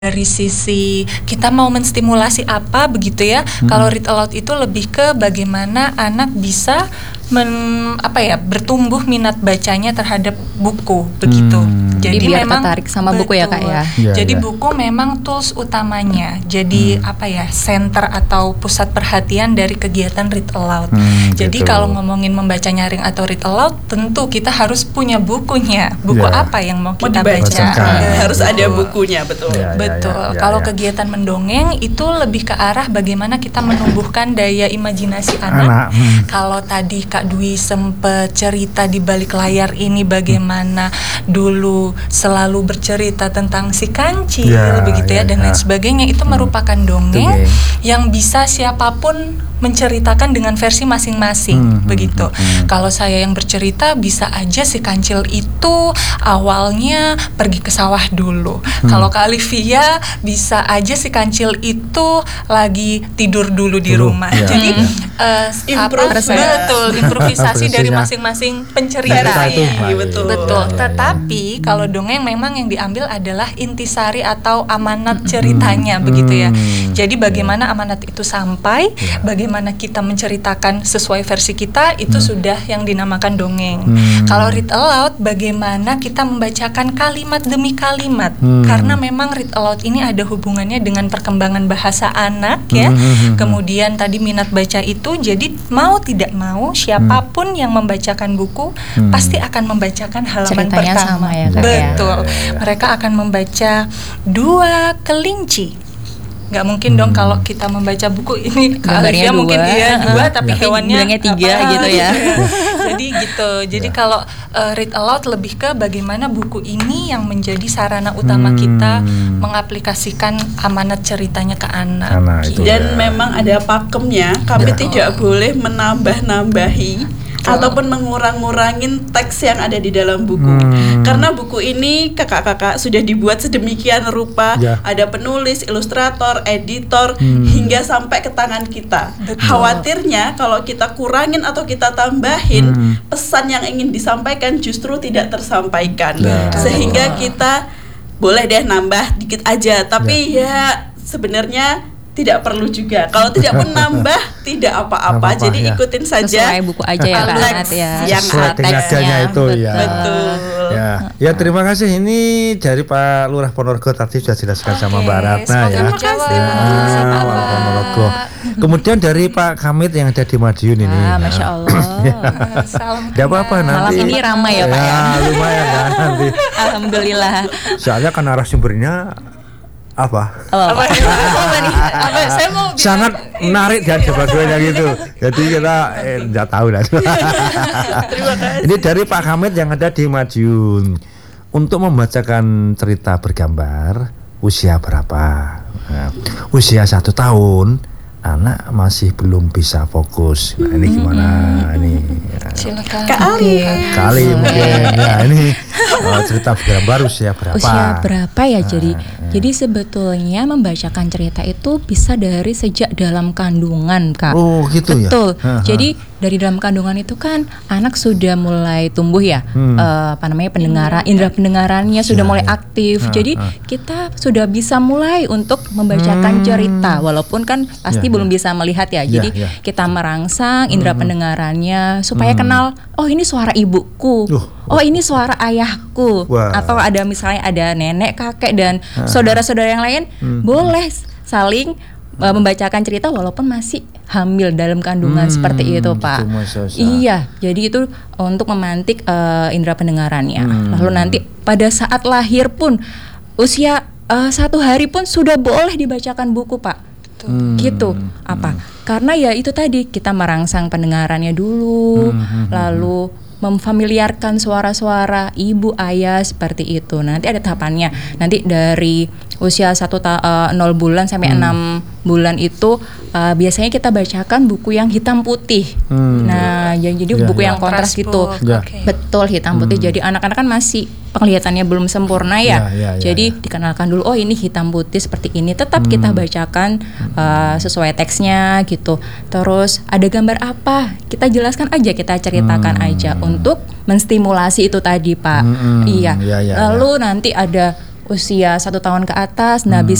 dari sisi kita mau menstimulasi apa begitu ya. Kalau read aloud itu lebih ke bagaimana anak bisa bertumbuh minat bacanya terhadap buku begitu. Jadi biar tertarik sama buku ya Kak ya. Jadi buku memang tools utamanya. Jadi center atau pusat perhatian dari kegiatan read aloud. Jadi kalau ngomongin membaca nyaring atau read aloud, tentu kita harus punya bukunya. Buku apa yang mau kita baca? Harus ada bukunya, betul. Betul. Kalau kegiatan mendongeng itu lebih ke arah bagaimana kita menumbuhkan daya imajinasi anak. Kalau tadi Kak Dwi sempat cerita di balik layar ini bagaimana dulu selalu bercerita tentang si kancil begitu ya dan lain sebagainya, itu merupakan dongeng yang bisa siapapun menceritakan dengan versi masing-masing begitu. Kalau saya yang bercerita bisa aja si kancil itu awalnya pergi ke sawah dulu. Kalau Kak Olivia bisa aja si kancil itu lagi tidur dulu di rumah. Jadi improvisasi dari masing-masing pencerita. Betul. Tetapi kalau dongeng memang yang diambil adalah intisari atau amanat ceritanya begitu ya. Jadi bagaimana amanat itu sampai, bagaimana kita menceritakan sesuai versi kita, itu sudah yang dinamakan dongeng. Kalau read aloud, bagaimana kita membacakan kalimat demi kalimat. Karena memang read aloud ini ada hubungannya dengan perkembangan bahasa anak ya. Kemudian tadi minat baca itu, jadi mau tidak mau siapapun yang membacakan buku pasti akan membacakan halaman ceritanya pertama. Sama ya, Kak, betul. Mereka akan membaca 2 kelinci. Nggak mungkin dong kalau kita membaca buku ini gambarnya 2, mungkin 2 tapi hewannya bilangnya 3 gitu ya. Jadi gitu. Jadi kalau read aloud lebih ke bagaimana buku ini yang menjadi sarana utama kita mengaplikasikan amanat ceritanya ke anak. Dan memang ada pakemnya. Kami tidak boleh menambah-nambahi ataupun mengurang-ngurangin teks yang ada di dalam buku. Karena buku ini kakak-kakak sudah dibuat sedemikian rupa, ada penulis, ilustrator, editor, hingga sampai ke tangan kita. Khawatirnya kalau kita kurangin atau kita tambahin, pesan yang ingin disampaikan justru tidak tersampaikan. Sehingga kita boleh deh nambah dikit aja, tapi ya sebenarnya tidak perlu juga. Kalau tidak pun nambah tidak apa-apa. Jadi ikutin saja sesuai buku aja ya Kak yang sesuai teksnya itu ya. Betul. Ya terima kasih. Ini dari Pak Lurah Ponorogo tadi sudah jelaskan sama Mbak Ratna ya. Terima kasih. Pak Ponorogo. Kemudian dari Pak Kamit yang ada di Madiun ini. Masya Allah. Salam. Tidak apa-apa nanti. Malam ini ramai ya Pak ya. Lumayan kan nanti. Alhamdulillah. Soalnya kan narasumbernya apa? Saya mau sangat menarik dan sebagainya gitu. Jadi kita nggak tahu lah. Terima kasih. Ini dari Pak Hamid yang ada di Madiun. Untuk membacakan cerita bergambar usia berapa? Usia 1 tahun. Anak masih belum bisa fokus. Nah, ini gimana ini? Silakan. Kali mungkin ya ini cerita bergambar usia berapa? Usia berapa ya? Jadi sebetulnya membacakan cerita itu bisa dari sejak dalam kandungan, Kak. Oh, gitu. Betul. Ya. Jadi dari dalam kandungan itu kan anak sudah mulai tumbuh ya, pendengaran, indera pendengarannya sudah mulai aktif. Jadi kita sudah bisa mulai untuk membacakan cerita, walaupun kan pasti belum bisa melihat ya. Jadi kita merangsang indera pendengarannya supaya kenal, oh ini suara ibuku, oh ini suara ayahku, atau ada misalnya ada nenek, kakek dan saudara-saudara yang lain, boleh saling membacakan cerita walaupun masih hamil dalam kandungan seperti itu Pak. Iya, jadi itu untuk memantik indera pendengarannya. Lalu nanti pada saat lahir pun usia 1 hari pun sudah boleh dibacakan buku Pak. Gitu. Apa? Karena ya itu tadi kita merangsang pendengarannya dulu, lalu memfamiliarkan suara-suara ibu ayah seperti itu. Nanti ada tahapannya. Nanti dari usia 0 bulan sampai 6 bulan itu biasanya kita bacakan buku yang hitam putih. Nah, jadi buku yang kontras gitu. Betul, hitam putih. Jadi anak-anak kan masih penglihatannya belum sempurna ya. Jadi dikenalkan dulu, oh ini hitam putih seperti ini. Tetap kita bacakan sesuai teksnya gitu. Terus ada gambar apa? Kita jelaskan aja, kita ceritakan aja untuk menstimulasi itu tadi Pak. Lalu nanti ada usia 1 tahun ke atas. Nah,